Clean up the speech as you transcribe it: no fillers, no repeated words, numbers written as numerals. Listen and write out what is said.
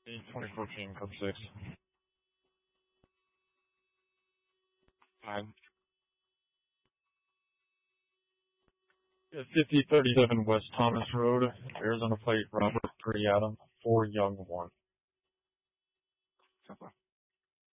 In 2014, code 6. 5. Yeah, 5037 West Thomas Road, Arizona plate, Robert 3 Adam, 4 Young 1. So far.